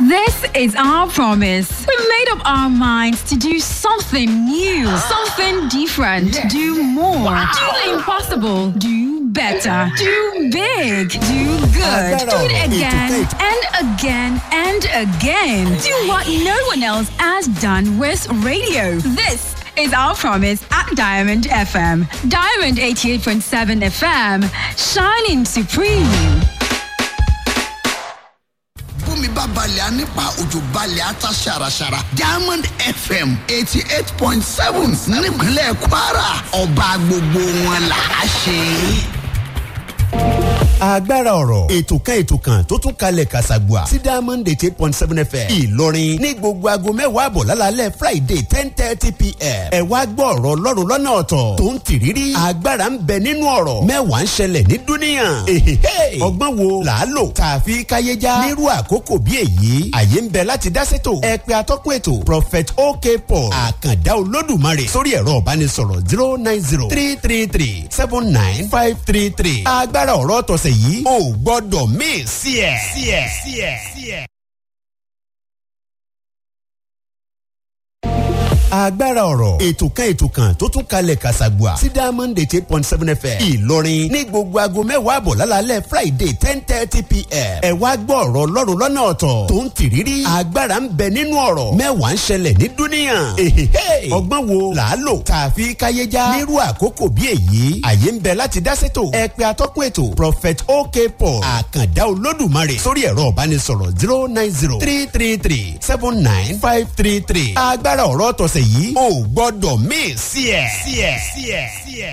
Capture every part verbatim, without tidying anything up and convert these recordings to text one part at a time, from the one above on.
This is our promise. We made up our minds to do something new, something different, yes. do more, wow. do the impossible, do better, do big, do good, do it again and again and again. Do what no one else has done with radio. This is our promise at Diamond F M. Diamond eighty-eight point seven F M, shining supreme. Bumi babali anipa ojo bali ata shara shara. Diamond F M eighty-eight point seven nípínlẹ̀ Kwara. Ọba gbogbo wọn là á ṣe. Agbára ọ̀rọ̀ ètò kan ètò kan tó tún kalẹ̀ kàṣàgbà sí Diamond eighty-eight point seven F M Ìlọrin ní gbogbo aago mẹ́wàá àbọ̀ lálálẹ́ Friday ten thirty p m ẹ wá gbọ́ ọ̀rọ̀ Ọlọ́run lọ́nà ọ̀tọ̀ tó ń tìrírí agbára ń bẹ nínú ọ̀rọ̀ mẹ́wàá ń ṣẹlẹ̀ ní dúníyàn ọgbọ́n wo là á lò tààfi káyéjá nírú àkókò bí èyí àyè ń bẹ láti dá sétò ẹ pè atọ́kùn ètò Prophet OK Paul Àkàndá Olódùmarè sórí ẹ̀rọ ìbánisọ̀rọ̀ zero nine zero three three three seven nine five three three agbára ọ̀rọ̀ tọ̀sẹ̀ yìí ò gbọ́dọ̀ mí sí ẹ̀ sí ẹ̀ sí ẹ̀ sí ẹ̀. Agbára ọ̀rọ̀ ètò kan ètò kan tó tún kalẹ̀ kàṣàgbà sí Diamond eighty-eight point seven F M Ìlọrin ní gbogbo aago mẹ́wàá àbọ̀ lálálẹ́ Friday ten thirty p m ẹ wá gbọ́ ọ̀rọ̀ Ọlọ́run lọ́nà ọ̀tọ̀ tó ń tìrírí agbára ń bẹ nínú ọ̀rọ̀ mẹ́wàá ń ṣẹlẹ̀ ní dúníyàn ọgbọ́n wo là á lò tààfi káyéjá nírú àkókò bí èyí àyè ń bẹ láti dá sétò ẹ pè atọ́kùn ètò Prophet OK Paul Àkàndá Olódùmarè sórí ẹ̀rọ ìbánisọ̀rọ̀ zero nine zero three three three seven nine five three three agbára ọ̀rọ̀ tọ̀sẹ̀ yìí ò gbọ́dọ̀ mí sí ẹ̀ sí ẹ̀ sí ẹ̀ sí ẹ̀.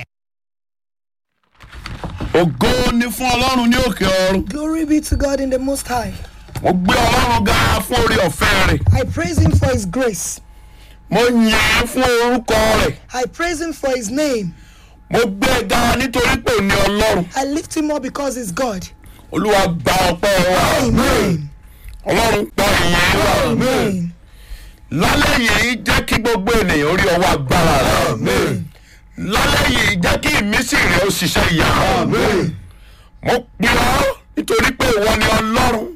Ògo ni fún Ọlọ́run ní òkè ọ̀run. Glory be to God in the Most High. Mo gbé Ọlọ́run ga fún oore ọ̀fẹ́ rẹ̀. I praise him for his grace. Mo yìn ín fún orúkọ rẹ̀. I praise him for his name. Mo gbé e ga nítorí pé ó ní Ọlọ́run. I lift him up because he's God. Olúwa gba ọpẹ́ wa. Amen. Ọlọ́run gba ìyìn wa. Amen. Lálẹ́ yìí jẹ́ kí gbogbo ènìyàn orí ọwọ́ agbára rẹ̀. Amen. Lálẹ́ yìí jẹ́ kí ìmísí rẹ̀ ó ṣiṣẹ́ ìyanu. Amen. Mo pè ọ́ nítorí pé ìwọ ni Ọlọ́run.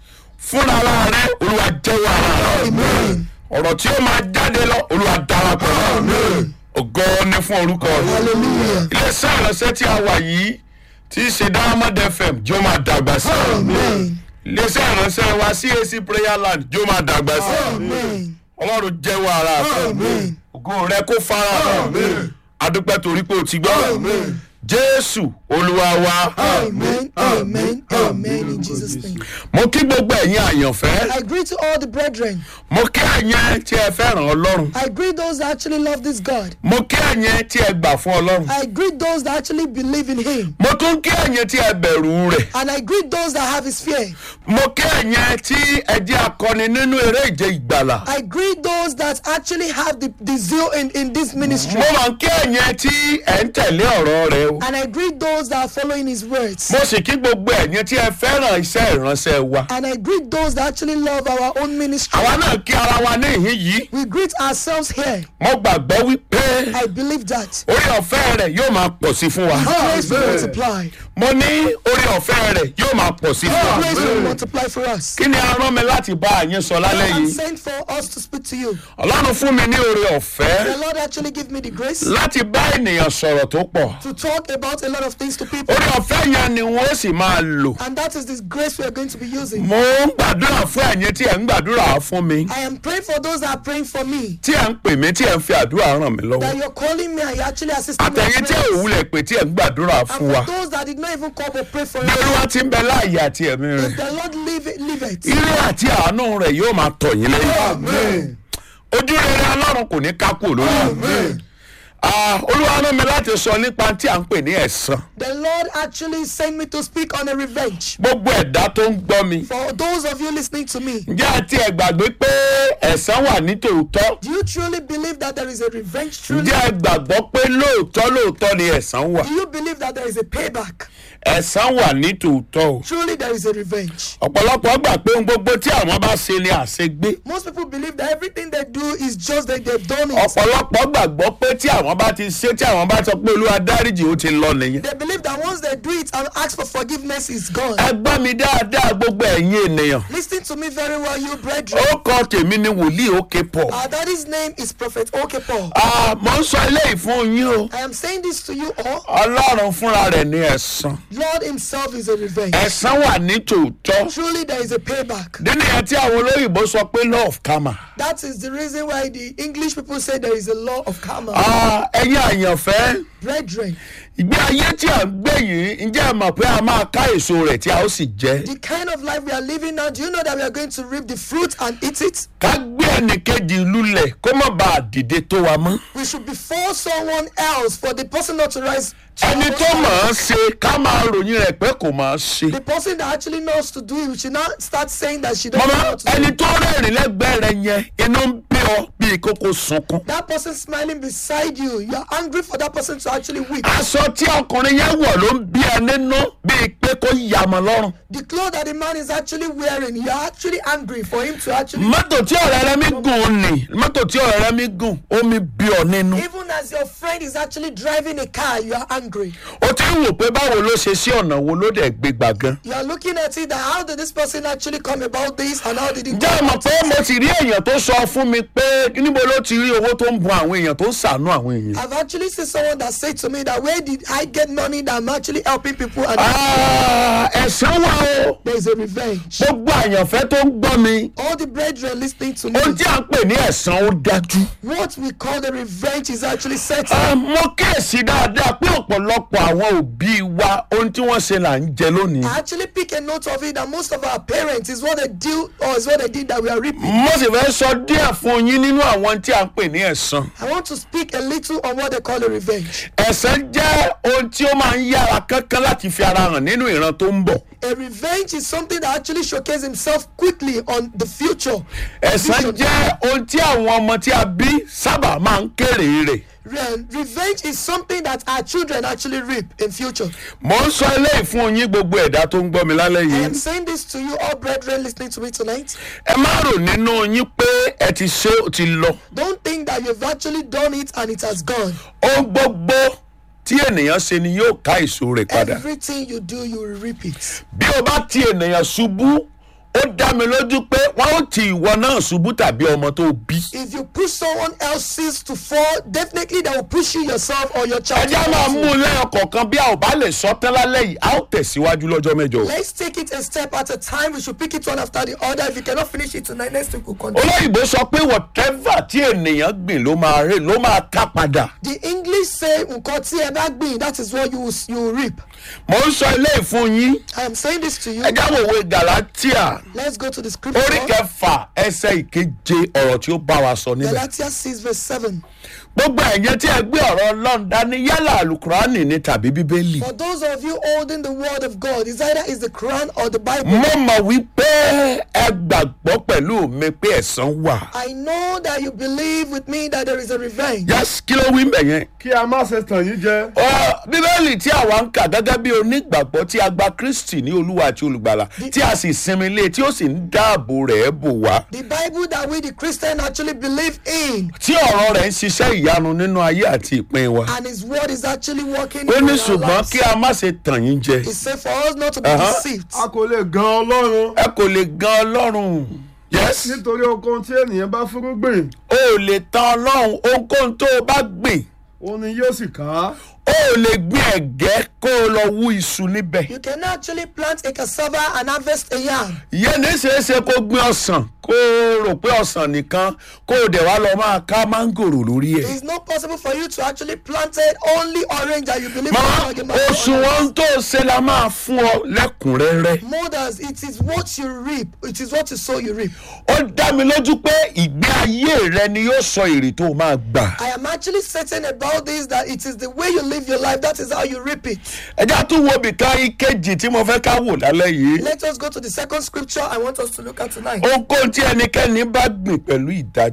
Fúnra rẹ̀ Olúwa jẹ́wọ́ ara rẹ̀. Amen. Ọ̀rọ̀ tí ó máa jáde lọ Olúwa darapọ̀. Amen. Ògo ni fún orúkọ rẹ̀. Hallelujah. Ilé-iṣẹ́ ìránṣẹ́ tí a wà yìí tí í ṣe Diamond F M jọ máa dàgbà sí. Amen. Ilé-iṣẹ́ ìránṣẹ́ wa C A C Prayer Land jọ máa dàgbà sí. Amen. Ọlọ́run jẹ́wọ́ ara rẹ̀. Ògo rẹ̀ kó fara hàn. Adúpẹ́ torí pé o ti gbọ́. Jésù Olúwa wa. Amen. Amen. Amen. In Jesus' name. Mo kí gbogbo ẹ̀yin àyànfẹ́. I greet all the brethren. Mo kí ẹ̀yin tí ẹ fẹ́ràn Ọlọ́run. I greet those that actually love this God. Mo kí ẹ̀yin tí ẹ gbà fún Ọlọ́run. I greet those that actually believe in him. Mo tún kí ẹ̀yin tí ẹ bẹ̀rù rẹ̀. And I greet those that have his fear. Mo kí ẹ̀yin tí ẹ jẹ́ akọni nínú eré ìje ìgbàlà. I greet those that actually have the, the zeal in, in this ministry. Mo máa ń kí ẹ̀yin tí ẹ ń tẹ̀lé ọ̀rọ̀ rẹ̀ o. And I greet those that are following his words. Mo sì kí gbogbo ẹ̀yin tí ẹ fẹ́ràn iṣẹ́ ìránṣẹ́ wa. And I greet those that actually love our own ministry. Àwa náà kí ara wa ní ìhín yìí. We greet ourselves here. Mo gbàgbọ́ wípé I believe that orí ọ̀fẹ́ rẹ̀ yóò máa pọ̀ sí fún wa. his grace will multiply. Mo ní orí ọ̀fẹ́ rẹ̀ yóò máa pọ̀ sí fún His wa. grace will multiply for us. Kí ni a rán mi láti bá àyín sọ lálẹ́ I'm yìí? sent for us to speak to you. Ọlọ́run fún mi ní orí ọ̀fẹ́ The Lord actually give me the grace láti bá ènìyàn sọ̀rọ̀ tó pọ̀. to talk about a lot of things to people. Orí ọ̀fẹ́ yẹn ni wọ́n sì máa lò. And that is this grace we are going to be using. Mo ń gbàdúrà fún ẹ̀yin tí ẹ̀ ń gbàdúrà fún mi. I am praying for those that are praying for me. Tí ẹ̀ ń pè mí tí ẹ̀ ń fi àdúrà ràn mí lọ́wọ́. That you're calling me and you're actually assisting me. Àtẹ̀yin tí ẹ̀ ò wulẹ̀ pé tí ẹ̀ ń gbàdúrà And fún wa. for those that did not even call but pray for Bí us. Olúwa ti ń bẹ láàyè àti ẹ̀mí rẹ̀. If the Lord leave it, leave it. Ire àti àánú rẹ̀ yóò máa tọ̀ yín lẹ́yìn. Amen. Ojú rere Ọlọ́run kò ní ká kúrò lórí. Amen. Ah, Olúwa rán mi láti sọ nípa tí à ń pè ní ẹ̀san. The Lord actually sent me to speak on a revenge. Gbogbo ẹ̀dá tó ń gbọ́ mi. For those of you listening to me, Ǹjẹ́ àti ẹ gbàgbé pé ẹ̀san wà ní tòótọ́? do you truly believe that there is a revenge truly? Ǹjẹ́ ẹ gbàgbọ́ pé lóòótọ́ lóòótọ́ ni ẹ̀san wà? Do you believe that there is a payback? ẹ̀san wà ní tòótọ́ o. Truly there is a revenge. ọ̀pọ̀lọpọ̀ gbà pé ohun gbogbo tí àwọn bá ṣe ni àṣegbé. Most people believe that everything they do is just that they've done it. ọ̀pọ̀lọpọ̀ gbàgbọ́ pé tí àwọn bá ti ṣe tí àwọn bá sọ pé olúwa dáríjì ó ti lọ nìyẹn. They believe that once they do it and ask for forgiveness, it's gone. ẹ gbọ́ mi dáadáa gbogbo ẹ̀yin ènìyàn. Listen to me very well, you brethren. ó kọ tèmi ní wòlíì òkè pọ̀. Our daddy's name is Prophet Okepo. mo ń sọ eléyìí fún yín o. I am saying this to you all. ọlọ́run fúnra rẹ̀ ní ẹ̀san. Lord himself is a revenge. ẹ̀san wà ní tòótọ́. Truly there is a payback. nínú yẹn tí àwọn olóyìnbó sọ pé law of karma. That is the reason why the English people say there is a law of karma. ẹ̀yin àyànfẹ́. Brethren, ìgbé ayé tí à ń gbé yìí ǹjẹ́ ẹ mọ̀ pé a máa ká èso rẹ̀ tí a ó sì jẹ. the kind of life we are living now, do you know that we are going to reap the fruit and eat it? ká gbé ẹnìkejì lulẹ̀ kó má bàa dìde tó wa mọ́. We should before someone else for the person not to rise. to ẹni our tó own mọ̀ level. ọ́n ṣe ká máa ròyìn rẹ̀ pé kò máa ṣe. The person that actually knows to do it, we should not start saying that she doesn't know mọ̀mọ́ how to do ẹni it. tó rẹ́rìn lẹ́gbẹ̀ẹ́ rẹ̀ yẹn inú ń bí ọ bíi kókó sunkún. That person smiling beside you, you are angry for that person to actually weep. aṣọ tí ọkùnrin yẹn wọ̀ ló ń bí ẹ nínú bíi pé kó yàmọ̀ lọ́rùn. The clothes that the man is actually wearing, you are actually angry for him to actually. mọ́tò tí ọ̀rẹ́ rẹ mi gùn ún nì mọ́tò tí ọ̀rẹ́ rẹ mi gùn omi bí ọ nínú. Even as your friend is actually driving a car, you are angry. o ti ń wò pé báwo ló ṣe sí ọ̀nà wo ló dẹ̀ gbé gbà gan. You are looking at it that how did this person actually come about this and how did it ǹjẹ́ ẹ mọ̀ pé mo ti rí èèyàn tó sọ fún mi pé níbo ló ti rí owó tó ń bun àwọn èèyàn tó ń ṣàánú àwọn èèyàn. I've actually seen someone that said to me that where did I get money that I'm actually helping people and Ah, ẹ̀san wà o. there is a revenge. gbogbo àyànfẹ́ tó ń gbọ́ mi All the brethren listening to me, ohun tí à ń pè ní ẹ̀san ó dájú. what we call the revenge is actually certain. Ah, mo kíyèsí dáadáa pé ọ̀pọ̀lọpọ̀ àwọn òbí wa ohun tí wọ́n ṣe là ń jẹ lónìí. I actually pick a note of it that most of our parents is what they do or is what they did that we are reaping. mo sì fẹ́ sọ díẹ̀ fún yín nínú àwọn tí à ń pè ní ẹ̀san. I want to speak a little on what they call a revenge. ẹ̀san jẹ́ ohun tí ó máa ń yára kánkán láti fi ara hàn nínú ìran tó ń bọ̀. A revenge is something that actually showcases himself quickly on the future. ẹ̀san jẹ́ ohun tí àwọn ọmọ tí a bí sábà máa ń kéré rẹ̀. Re- Revenge is something that our children actually reap in future. mo ń sọ eléyìí fún yín gbogbo ẹ̀dá tó ń gbọ́ mi lálẹ́ I am yìí. saying this to you all brethren listening to me tonight. ẹ má rò nínú yín pé ẹ ti ṣe ó ti lọ. Don't think that you've actually done it and it has gone. ohun gbogbo tí ènìyàn ṣe ni yóò ká èso rẹ̀ padà. Everything you do, you will reap it. bí o bá ti ènìyàn ṣubú ó dá mi lójú pé wọn ó ti ìwọ náà ṣubú tàbí ọmọ tó bí. If you push someone else's to fall, definitely they will push you yourself or your child. ẹjẹ́ máa mú un lẹ́yìn kọ̀ọ̀kan bí a ò bá lè sọ tán lálẹ́ yìí a ó tẹ̀síwájú lọ́jọ́ mẹ́jọ. Let's take it a step at a time. We should pick it one after the other. If you cannot finish it tonight, next week we'll continue. olóyìnbó sọ pé whatever tí ènìyàn gbìn ló máa rè ló máa ká padà. The English say, "Nǹkan tí ẹ bá gbìn, that is what you will, you will reap." mo ń sọ eléyìí fún yín. I am saying this to you. ẹjẹ́ àwọn òwe galatia Let's go to the scripture. orí kẹfà ẹsẹ̀ ìkeje ọ̀rọ̀ tí ó bá wa sọ níbẹ̀. Galatians six verse seven. gbogbo ẹ̀yẹ tí ẹ gbé ọ̀rọ̀ ọlọ́run dání yálà àlùkùránì ni tàbí bíbélì. For those of you holding the word of God, is either is the Quran or the Bible. mo mọ̀ wípé ẹ gbàgbọ́ pẹ̀lú mi pé ẹ̀san wà. I know that you believe with me that there is a revenge. yes kí ló wí mbẹ̀ yẹn. kí a má ṣe tàn yín jẹ. Ọ, bíbélì tí àwa ń kà gẹ́gẹ́ bí onígbàgbọ́ tí a gba kristi ní olúwa àti olùgbàlà tí a sì sinmi lé tí ó sì ń dáàbò rẹ̀ bò wá. The Bible that we the Christian actually believe in, tí ọ̀rọ̀ rẹ̀ ń ṣiṣẹ́ ìyanu nínú ayé àti ìpín wa. and His word is actually working ó in ní our ṣùgbọ́n lives. kí a má ṣe tàn yín jẹ. It's safe for us not to be Uh-huh. deceived. a kò lè gan ọlọ́run. ẹ kò lè gan ọlọ́run. yes nítorí ohunkóhun tí ènìyàn bá fúrúgbìn o ò lè tan ọlọ́run ohunkóhun tó o bá gbìn òun ni yóò sì ká. o ò lè gbin ẹ̀gẹ́ kó o lọ wú iṣu níbẹ̀. You can actually plant a cassava and harvest a yam. ìyẹn ní ṣeéṣe kó gbin ọsàn kó o rò pé ọsàn nìkan kó o dẹ̀ wá lọ máa ká mángòrò lórí ẹ̀. It's not possible for you to actually plant it only orange that you believe mọ in. òṣùwọ̀n tó o ṣe la máa fún ọ lẹ́kùnrẹ́rẹ́. Mothers, it is what you reap. It is what you sow, you reap. ó dá mi lójú pé ìgbé ayé rẹ ni yóò sọ èrè tó o máa gbà. I am actually certain about this that it is the way you live your life. That is how you reap it. ẹ já tún wo bìkan ìkejì tí mo fẹ́ ká wò lálẹ́ yìí. Let us go to the second scripture I want us to look at tonight. ohunkóhun tí ẹnikẹ́ni bá gbìn pẹ̀lú ìdájọ́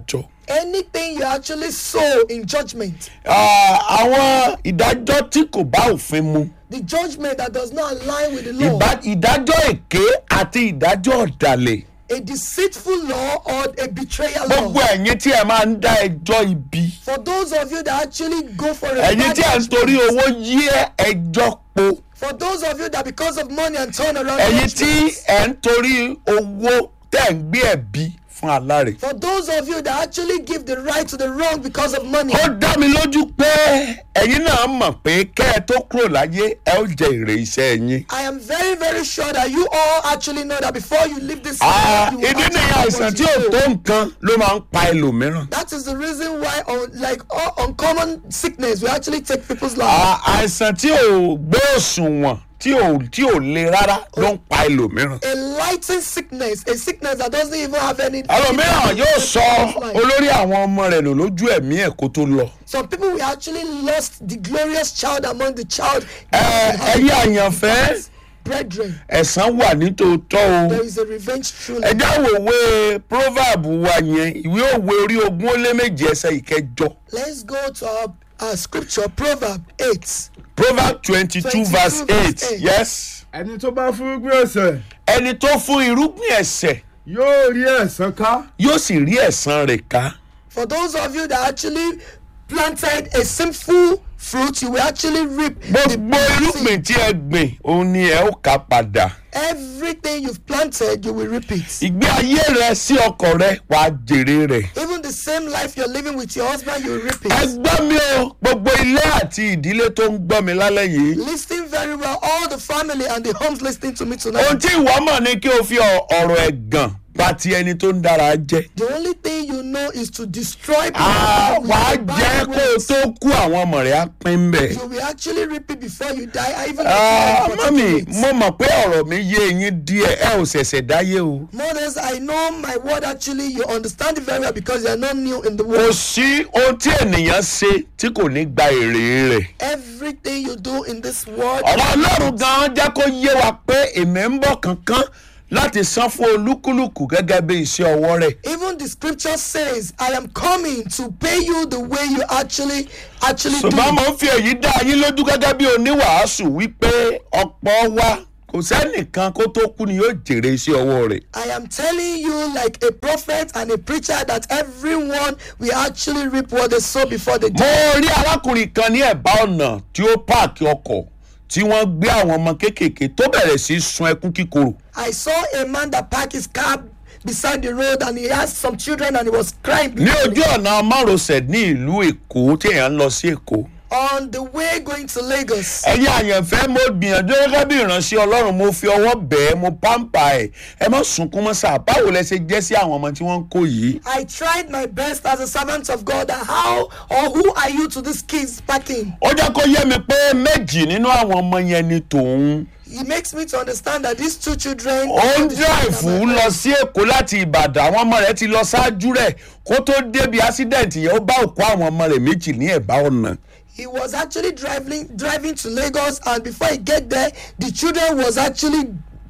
Anything you actually sow in judgment, Ah, àwọn ìdájọ́ tí kò bá òfin mu. the judgment that does not align with the law, Ìbá- ìdájọ́ èké àti ìdájọ́ ọ̀dàlẹ̀. a deceitful law or a betrayal Gbogbo law. ẹ̀yin tí ẹ máa ń dá ẹjọ́ ibi. For those of you that actually go for a Ẹ̀yin bad tí ẹ ń torí judgment, owó yí ẹjọ́ po. for those of you that because of money and turn around Ẹ̀yin tí judgments, ẹ ń torí owó tẹ̀ ń gbé ẹ̀bí fún aláre. for those of you that actually give the right to the wrong because of money, Ó dá mi lójú pé ẹ̀yin náà mọ̀ pé kẹ́ ẹ tó kúrò láyé ẹ ó jẹ èrè iṣẹ́ yín. I am very very sure that you all actually know that before you leave this Ah, world, you will ìdí actually nìyẹn have àìsàn what tí you ò sow. tó nǹkan ló máa ń pa ẹlòmíràn. That is the reason why on, like all uncommon sickness will actually take people's lives. Ah, àìsàn tí ò gbé òṣùwọ̀n tí ò tí ò le rárá ló ń pa ẹlòmíràn. A lightened sickness, a sickness that doesn't even have any. ẹlòmíràn yóò sọ olórí àwọn ọmọ rẹ̀ nù lójú ẹ̀mí ẹ̀ kó tó lọ. Some people will actually lost the glorious child among the child. Ẹ- ẹ̀yin àyànfẹ́ Brethren, ẹ̀san wà nítòótọ́ o. there is a revenge truly. ẹ jáwọ́ òwe proverb wa yẹn ìwé òwe orí ogún ó lé méje ẹsẹ̀ ìkẹjọ. Let's go to our, our scripture, Proverb eight. proverb twenty two verse eight eight. yes. ẹni tó bá fúrúgbìn ẹ̀ṣẹ̀ ẹni tó fún irúgbìn ẹ̀ṣẹ̀ yóò rí ẹ̀san ká. yóò sì rí ẹ̀san rẹ̀ ká. For those of you that actually planted a sinful fruit, you will actually reap the gbogbo irúgbìn tí ẹ gbìn òun ni ẹ ó ká padà. everything you've planted, you will reap it. ìgbé ayé rẹ sí ọkọ rẹ wàá jèrè rẹ̀. Even the same life you're living with your husband, you will reap ẹ it. gbọ́ mi o gbogbo ilé àti ìdílé tó ń gbọ́ mi lálẹ́ yìí. Listen very well, all the family and the homes listening to me ohun tonight. tí ìwọ mọ̀ ni kí o fi ọ- ọ̀rọ̀ ẹ̀gàn pa ti ẹni tó ń dára jẹ́. The only thing you know is to destroy people. Ah, with wàá your bad jẹ́ kó o words. tó kú àwọn ọmọ rẹ̀ á pín bẹ́ẹ̀. You will actually reap it before you die. I even Ah, know mọ́mì mo mọ̀ pé ọ̀rọ̀ mi yé eyín díẹ̀ ẹ ò ṣẹ̀ṣẹ̀ dáyé o. Mothers, I know my word actually, you understand it very well because you are not new in the kò world. sí ohun tí ènìyàn ṣe tí kò ní gba èrè rẹ̀. Everything you do in this world, ọ̀rọ̀ ọlọ́run gan-an jẹ́ kó yé wa pé èmi ń bọ̀ kankan láti san fún olúkúlùkù gẹ́gẹ́ bí iṣẹ́ ọwọ́ rẹ̀. even the scripture says, I am coming to pay you the way you actually, actually do. ṣùgbọ́n mo ń fi èyí dá yín lójú gẹ́gẹ́ bí oníwàásù wípé ọ̀pọ̀ wa kò sẹ́nìkan kó tó kú ni yóò jèrè iṣẹ́ ọwọ́ rẹ̀. I am telling you like a prophet and a preacher that everyone will actually reap what they sow before they mo die. rí arákùnrin kan ní ẹ̀bá ọ̀nà tí ó páàkì ọkọ̀ tí wọ́n gbé àwọn ọmọ kéékèèké tó bẹ̀rẹ̀ sí í sun ẹkún kíkorò. I saw a man that parked his car beside the road and he had some children and he was crying ní ojú ọ̀nà márosẹ̀ ní ìlú èkó tí èèyàn ń lọ sí èkó. on the way going to Lagos. ẹ̀yin àyànfẹ́ mo gbìyànjú gẹ́gẹ́ bí ìránṣẹ́ ọlọ́run mo fi ọwọ́ bẹ́ẹ̀ mo pàmpà ẹ̀ ẹ má sunkún mọ́ sáà báwo lẹ ṣe jẹ́ sí àwọn ọmọ tí wọ́n ń kó yìí. I tried my best as a servant of God that how or who are you to these kids packing? ó jẹ́ kó yé mi pé méjì nínú àwọn ọmọ yẹn ni tòun. It makes me to understand that these two children. ó ń dráìfù lọ sí èkó láti ìbàdàn àwọn ọmọ rẹ̀ ti lọ ṣáájú rẹ̀ kó tó débi accident yẹn ó bá òkú àwọn ọmọ rẹ̀ méjì ní ẹ̀bá ọ̀nà. He was actually driving driving to Lagos and before he get there, the children was actually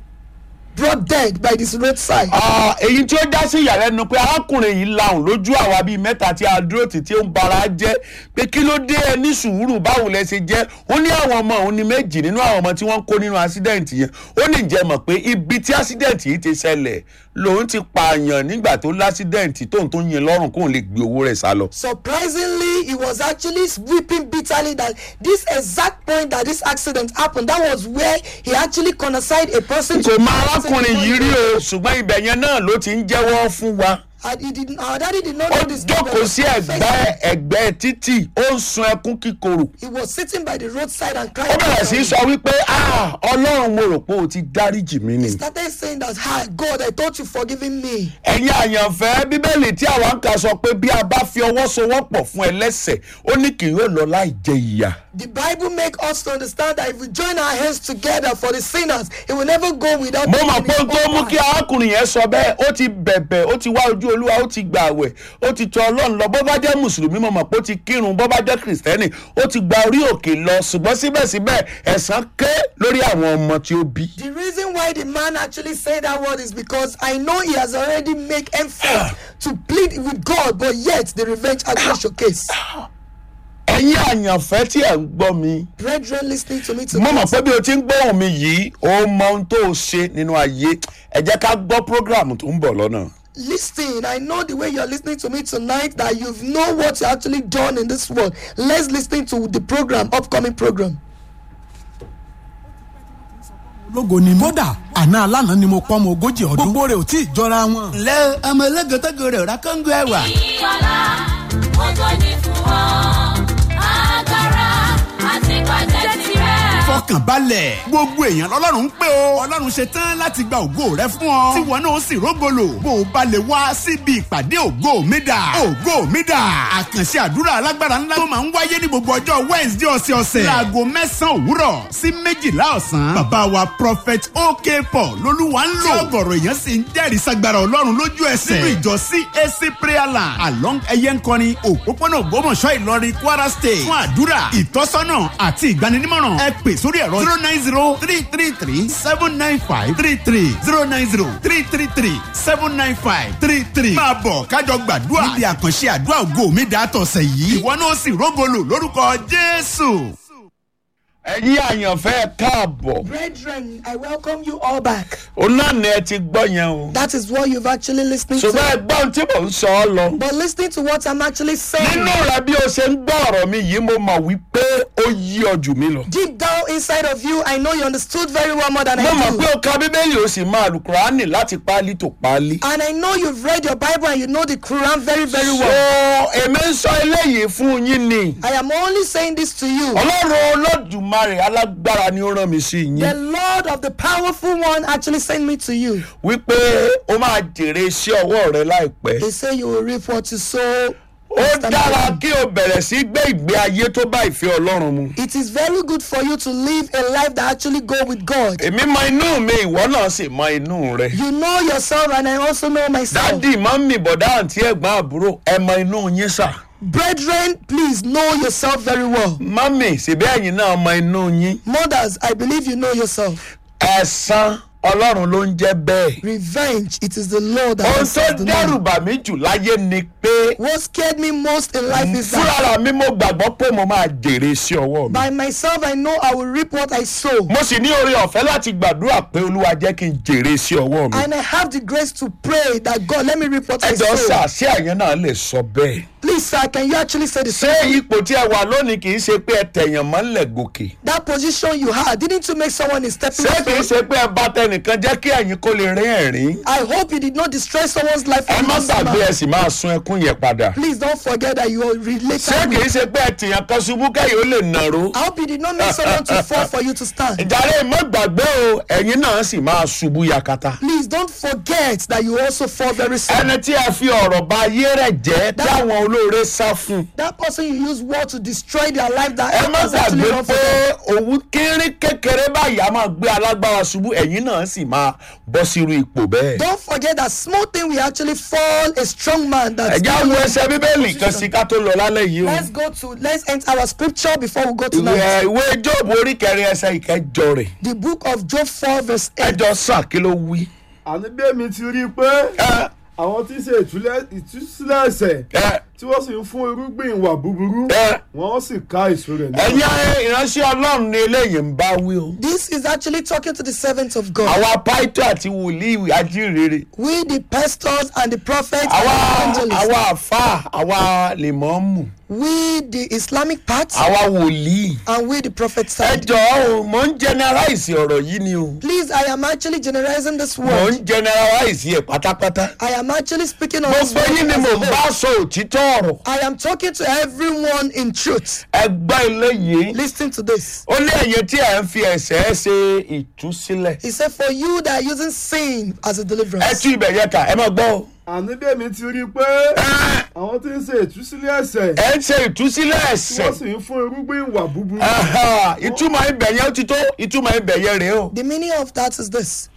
brought dead by this roadside. Ah, èyí tí ó já sí ìyàlẹ́nu pé arákùnrin yìí lahùn lójú àwa bíi mẹ́ta tí a dúró títí ó ń bara jẹ́ pé kí ló dé ẹ ní sùúrù báwo lẹ ṣe jẹ́ ó ní àwọn ọmọ òun ní méjì nínú àwọn ọmọ tí wọ́n ń kó nínú accident yẹn ó ní jẹ́ mọ̀ pé ibi tí accident yìí ti ṣẹlẹ̀ lòun ti pààyàn nígbà tó l'accident tóun tó yin lọ́rùn kóun lè gbé owó rẹ̀ sá lọ. Surprisingly, he was actually weeping bitterly that this exact point that this accident happened, that was where he actually consigned a person kò to mọ arákùnrin yìí rí o ṣùgbọ́n ibẹ̀ yẹn náà ló ti ń jẹ́wọ́ fún wa. And he did, our daddy did not ó know this. jókòó sí ẹ̀gbẹ́ ẹ̀gbẹ́ títì ó ń sun ẹkún kíkorò. He was sitting by the roadside and crying. ó bẹ̀rẹ̀ sí í sọ wípé ah ọlọ́run mo rò pé o ti dáríjì mí ni. He started saying that, hi, God, I thought you forgiven me. ẹ̀yin àyànfẹ́ bíbélì tí àwa ń kà sọ pé bí a bá fi ọwọ́ sowọ́pọ̀ fún ẹlẹ́ṣẹ̀ ó ní kì yóò lọ láì jẹ ìyà. The Bible makes us to understand that if we join our hands together for the sinners, it will never go without. mo mọ̀ taking pé his ohun tó own mú part. kí arákùnrin yẹn sọ bẹ́ẹ̀ ó ti bẹ̀bẹ̀ ó ti wá ojú wojú olúwa ó ti gba àwẹ̀ ó ti tọ̀ ọlọ́run lọ bó bá jẹ́ mùsùlùmí mo mọ̀ pé ó ti kírun bó bá jẹ́ kìrìsìtẹ́nì ó ti gba orí òkè lọ ṣùgbọ́n síbẹ̀síbẹ̀ ẹ̀san ké lórí àwọn ọmọ tí ó bí. The reason why the man actually said that word is because I know he has already made effort to plead with God, but yet the revenge actually showcase. ẹ̀yin àyànfẹ́ tí ẹ̀ ń gbọ́ mi. Brethren listening to me mo mọ̀ today. pé bí o ti ń gbóhùn mi yìí ó mọ ohun tó o ṣe nínú ayé ẹ jẹ́ ká gbọ́ program tó ń bọ̀ lọ́nà. Listen, I know the way you're listening to me tonight that you know what you actually done in this world. Let's listen to the program, upcoming program. lógo ni kódà àná alánà ni mo pọ́n mo ogójì ọdún gbogbo rẹ̀ ò tí ì jọra wọn. ǹlẹ́ ọmọ ẹlẹ́gẹ̀tẹ́gẹ̀ rẹ̀ rà kóńgò ẹ̀wà. ìyọ̀lá ògo ni fún ọ agbára àti pàjẹ́ tirẹ̀. fọkànbalẹ̀ gbogbo èèyàn lọ́lọ́run ń pè ó ọlọ́run ṣe tán láti gba ògo rẹ fún ọ tí wọn náà sì rógolo bó o bá lè wá síbi ìpàdé ògo mi dà ògo mi dà àkànṣe àdúrà alágbára ńlá tó máa ń wáyé ní gbogbo ọjọ́ Wednesday ọ̀sẹ̀ọ̀sẹ̀ láago mẹ́sàn-án òwúrọ̀ sí méjìlá ọ̀sán bàbá wa prophet OK Paul lolúwa ń lò ọgọ̀rọ̀ èèyàn sì ń jẹ́rìí sagbára ọlọ́run lójú ẹsẹ̀ nínú ìjọ C A C prayer land along ẹyẹnkọrin òpópónà Ògbómọ̀ṣọ́ Ìlọrin Kwara State fún àdúrà ìtọ́sọ́nà àti ìgbaninímọ̀ràn ẹ pè sórí ẹ̀rọ zero nine zero three three three seven nine five three three zero nine zero three three three seven nine five three three. máa bọ̀ kájọ gbàdúrà níbi àkànṣe àdúrà ògo mi dà tọ̀sẹ̀ yìí ìwọ náà sì rógolo lórúkọ Jésù. ẹ̀yin àyànfẹ́ káàbọ̀. Brethren, I welcome you all back. òun náà ni ẹ ti gbọ́ yẹn o. That is what you've actually listening ṣùgbọ́n to. ẹgbọ́n tí mò ń sọ ọ́ lọ. But listening to what I'm actually saying, nínú rẹ bí o ṣe ń gbọ́ ọ̀rọ̀ mi yìí mo mọ̀ wípé ó yí ọ jù mí lọ. deep down inside of you, I know you understood very well more than mo I mọ̀ do. pé o ka bíbélì o sì máa Àlùkùránì láti páálí tó páálí. And I know you've read your Bible and you know the Quran very, very so well. èmi ń sọ eléyìí fún yín ni. I am only saying this to you. ọlọ́run Olódùmarè alágbára ni ó rán mi sí The yín. Lord of the powerful one actually sent me to you. wípé o máa jèrè iṣẹ́ ọwọ́ rẹ láìpẹ́. They say you will reap what you sow. ó dára kí o bẹ̀rẹ̀ sí gbé ìgbé ayé tó bá ìfẹ́ Ọlọ́run mu. It is very good for you to live a life that actually go with God. èmi mọ inú mi ìwọ náà sì mọ inú rẹ. You know yourself and I also know myself. dádì mọ́mì bọ̀dá àǹtí ẹ̀gbọ́n àbúrò ẹ mọ inú yín sà. Brethren, please know yourself very well. mọ́mì ṣèbí ẹ̀yin náà mọ inú yín. Mothers, I believe you know yourself. ẹ̀san Ọlọ́run ló ń jẹ́ bẹ́ẹ̀. Revenge, it is the Lord that ohun tó answers the dẹ́rù Lord. bà mí jù láyé ni pé What scared me most in life is that fúnra mi mo gbàgbọ́ pé mo máa jèrè sí ọwọ́ mi. by myself I know I will reap what I sow. mo sì ní oore ọ̀fẹ́ láti gbàdúrà pé Olúwa jẹ́ kí n jèrè sí ọwọ́ mi. And I have the grace to pray that God, let me reap what I ẹjọ́ sow. sà sí àyẹn náà lè sọ bẹ́ẹ̀. Please, sir, can you actually say the ṣé same? ipò tí ẹ wà lónìí kì í ṣe pé ẹ tẹ̀yàn mọ́lẹ̀ gòkè. That position you had, didn't you make someone a stepping ṣé kì í stone? ṣe pé ẹ bá tẹnìkan jẹ́ kí ẹ̀yin kó lè rín ẹ̀rín. I hope you did not destroy someone's life ẹ for má this gbàgbé ẹ man. sì máa sun ẹkún yẹn padà. Please don't forget that you are ṣé related kì í with. ṣe pé ẹ tìyàn kan ṣubú kẹ́yìn ó lè nàró. I hope you did not make someone to fall for you to stand. ìjàre má gbàgbé o ẹ̀yin náà sì máa ṣubú yakata. Please don't forget that you also fall very soon. ẹni tí a fi ọ̀rọ̀ ba ayé rẹ̀ jẹ́ táwọn olóore sá fún. That person you use word to destroy their life that ẹ má others actually gbàgbé run for pé them. òwú kéré kékeré báyìí a máa gbé alágbára ṣubú ẹ̀yin náà sì máa bọ́ sírú ipò bẹ́ẹ̀. Don't forget that small thing will actually fall a strong man. That ẹ̀já wo ẹsẹ̀ bíbélì kan sí ká tó lọ lálẹ́ yìí o. Let's go to let's enter our scripture before we go ìwé tonight. ìwé Jóòbù orí kẹrin ẹsẹ̀ ìkẹjọ rẹ̀. The book of Job four verse eight. ẹjọ́ sà kí ló wí. àní bí èmi ti rí i pé ẹ àwọn tí ń ṣe ìtúlẹ̀- ìtúsílẹ̀ ẹ̀ṣẹ̀ ẹ tí wọ́n sì ń fún irúgbìn ìwà búburú ẹ wọ́n sì ká èso rẹ̀ náà. ẹ̀yin ìránṣẹ́ Ọlọ́run ni eléyìí ń bá wí o. This is actually talking to the servants of God. àwa pàìtọ́ àti wòlíì ajínrere. We the pastors and the prophets àwa and evangelists. àwa àfáà àwa lèmọ́ọ́mù We the Islamic part àwa wòlíì. and we the prophet ẹ side. jọ̀ọ́ o mò ń generalize ọ̀rọ̀ yìí ni o. Please, I am actually generalizing this mò word. ń generalize ẹ̀ pátápátá. I am actually speaking on this gbogbo word yín ni as mò a ń whole. bá sọ òtítọ́ ọ̀rọ̀. I am talking to everyone in truth. ẹ gbọ́ eléyìí. Listen to this. ó ní ẹ̀yin tí ẹ̀ ń fi ẹ̀ṣẹ̀ ṣe ìtúsílẹ̀. He said, for you that are using sin as a ẹ deliverance. tú ibẹ̀ yẹn kà ẹ máa gbọ́ o. àní bí èmi ti rí i pé àwọn tí ń ṣe ìtúsílẹ̀ ẹ̀ṣẹ̀ ẹ ń ṣe ìtúsílẹ̀ tí ẹ̀ṣẹ̀. wọ́n sì ń fún irúgbìn ìwà búburú. Aha, ìtumọ̀ ibẹ̀ yẹn ó ti tó ìtumọ̀ ibẹ̀ yẹn rèé o. The meaning of that is this.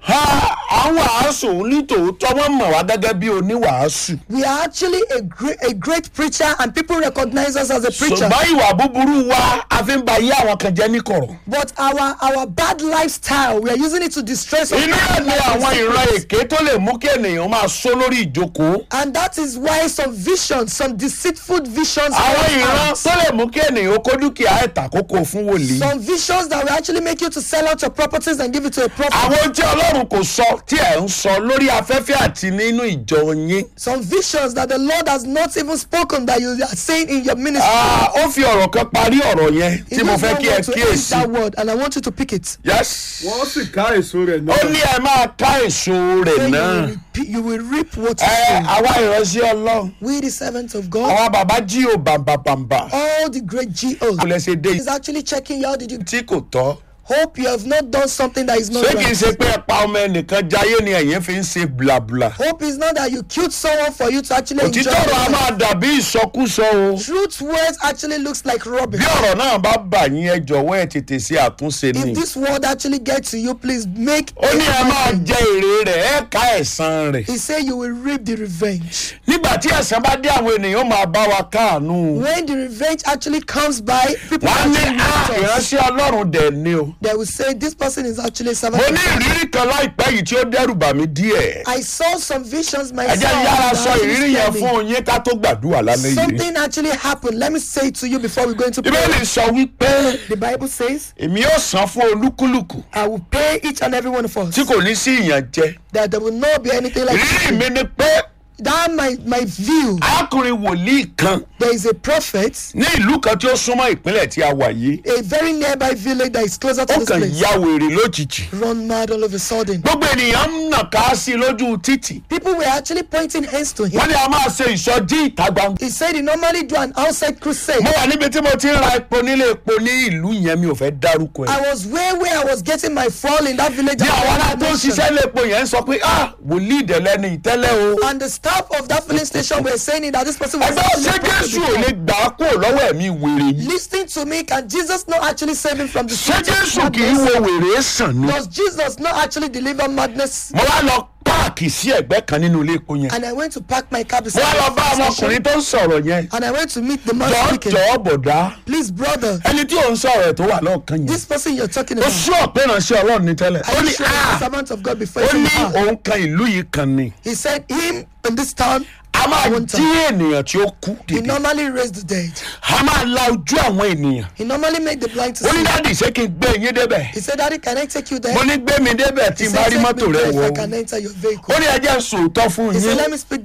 àwọn wàásù nítòótọ́ wọ́n mọ̀ wá gẹ́gẹ́ bí oníwàásù. We are actually a great, a great preacher and people recognize us as a preacher. ṣùgbọ́n ìwà búburú wa a fi ń ba ayé àwọn kan jẹ́ ní kọ̀rọ̀. But our our bad lifestyle, we are using it to distress us. inú ẹ̀ ni àwọn ìran èké tó lè mú kí ènìyàn máa só lórí ìjókòó. And that is why some visions, some deceitful visions. àwọn ìran tó lè mú kí ènìyàn kó dúkìá ẹ̀tà kókó fún wòlíì. Some visions that will actually make you to sell out your properties and give it to a prophet. àwọn tí ọlọ́run kò sọ tí ẹ̀ ń sọ lórí afẹ́fẹ́ àti nínú ìjọ yín. Some visions that the Lord has not even spoken that you are saying in your ministry. Ah, ó fi ọ̀rọ̀ kan parí ọ̀rọ̀ yẹn He tí mo used fẹ́ one kí ẹ word to end kíyèsí. that word, and I want you to pick it. yes. wọ́n sì ká èso rẹ̀ ó náà. ní ẹ máa ká èso rẹ̀ Then you náà. will repeat- you will reap what you ẹ sow. àwa ìránṣẹ́ ọlọ́run We the servants of God, àwọn bàbá jí o bàǹbàǹbà all the great G Os, kò lè ṣe dé is actually checking you. How did you tí kò tọ́. hope you have not done something that is not ṣé kìí right? ṣe pé ẹ pa ọmọ ẹnìkan jayé ni ẹ̀yin fi ń ṣe blabla. Hope is not that you killed someone for you to actually enjoy òtítọ́ ọ̀rọ̀ a your máa life. dàbí ìsọkúsọ o. Truth words actually looks like rubbish. bí ọ̀rọ̀ náà bá bà yín ẹ jọ̀wọ́ ẹ tètè ṣe àtúnṣe ni. If this word actually gets to you, please make ó ní ẹ máa it. jẹ èrè rẹ̀ ẹ ká ẹ̀san rẹ̀. He said you will reap the revenge. nígbà tí ẹ̀san bá dé àwọn ènìyàn máa bá wa káàánú. When the revenge actually comes by, people wọ́n á ní actually "Ah, hate us. ìránṣẹ́ ọlọ́run dẹ̀ ni o. They will say this person is actually a servant mo of ní God. ìrírí kan láìpẹ́ yìí tí ó dẹ́rù bà mí díẹ̀. I saw some visions ẹ myself. jẹ́ yára that sọ actually ìrírí yẹn scared me. fún yín ká tó gbàdúrà lálẹ́ yìí. Something actually happened. Let me say it to you before we go into ìbéèrè prayer. sọ wípé The Bible says, èmi yóò san fún olúkúlùkù I will pay each and every one of us, tí kò ní sí ìyànjẹ. that there will not be anything like ìrírí mi this. ni pé That my my view. arákùnrin wòlíì kan There is a prophet, ní ìlú kan tí ó súnmọ́ ìpínlẹ̀ tí a wà yìí. a very nearby village that is closer to ó this kàn place. ya wèrè lójijì. Run mad all of a sudden. gbogbo ènìyàn ń nàka sí i lójú títì. People were actually pointing hands to him. wọ́n ní a máa ṣe ìsọjí ìta gbangba. He said he normally do an outside crusade. mo wà níbi tí mo ti ń ra epo nílé epo ní ìlú yẹn mi ò fẹ́ dárúkọ ẹ̀. I was where where I was getting my fuel in that village. bí I àwọn ará wanted tó to ń mention. ṣiṣẹ́ lépo yẹn ń sọ pé ah wòlíì ìdẹ̀lẹ́ ni ìtẹ́lẹ̀ o. And the staff of that filling station were saying that this person was ẹgbẹ́ ṣé jésù ò lè gbà á kúrò lọ́wọ́ ẹ̀mí wèrè yìí. Listen to me, can Jesus not actually save him from the ṣé spirit of jésù kì í madness? wo wèrè sàn ni. Does Jesus not actually deliver madness? mo wá lọ páàkì sí ẹ̀gbẹ́ kan nínú ilé epo yẹn. And I went to park my car mo beside wá lọ the bá filling ọmọkùnrin station, tó ń sọ̀rọ̀ yẹn. and I went to meet the man jọ̀ọ́ speaking. jọ̀ọ́ bọ̀dá. Please, brother, ẹni tí ò ń sọ̀rọ̀ ẹ̀ tó wà lọ́ọ̀kan yẹn. this person you're talking ó about, sún ọ̀pẹ́ ìránṣẹ́ ọlọ́run ní tẹ́lẹ̀. ó are ní you sure he's ah a servant of God before ó he ní said, ah. òun kan ìlú yìí kan ni. He said him in this town, a máa one jí time, ènìyàn tí ó kú he dìde. normally raised the dead. a máa la ojú àwọn ènìyàn. He normally made the blind to ó ní see. dáàdì ṣé kí n gbé yín débẹ̀. He said, Daddy, can I take you there? mo ní gbé mi débẹ̀ tí He n bá said, rí take mọ́tò me rẹ there if wọ̀ I o. can enter your vehicle. ó ní ẹjẹ́ sòótọ́ fún He said, yín. let me speak